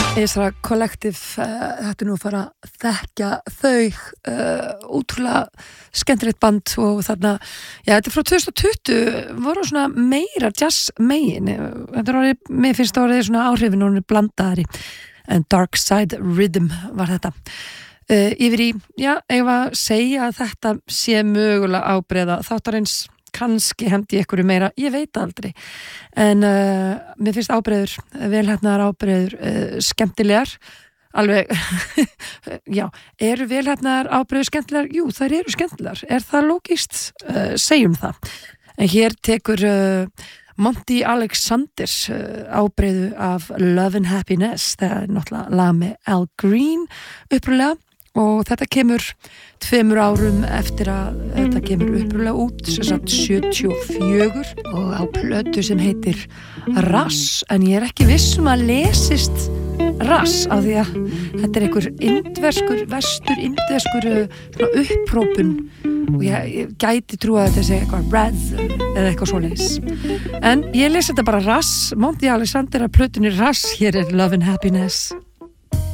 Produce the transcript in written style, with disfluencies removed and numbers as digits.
Isra Collective, þetta nú fara að þekkja þau útrúlega skemmtilegt band og þarna, já, þetta frá 2020 voru svona meira jazz megin, þetta orðið, mér finnst það orðið svona áhrifin og blandaðari, en Dark Side Rhythm var þetta. Yfir í, já, ég var að segja að þetta sé mögulega ábreiða þáttarins, kannski hendi ykkur meira, ég veit aldrei en mér finnst ábreiður velhæfnaðar ábreiður skemmtilegar alveg já, eru velhæfnaðar ábreiður skemmtilegar? Jú, þær eru skemmtilegar, er það lógískt? Segjum það, en hér tekur Monty Alexander ábreiðu af Love and Happiness, það er náttúrulega lag með Al Green upprúlega og þetta kemur 2 árum eftir að þetta kemur upprúlega út, sem sagt 74 og á plötu sem heitir Rass, en ég er ekki viss að lesist Rass af því að þetta er einhver vestur-indverskur svona upprópun og ég gæti trúa að þetta sé eitthvað Raz eða eitthvað svoleiðis, en ég les þetta bara Rass, Monty Alexander að plötunni Rass, hér er Love and Happiness.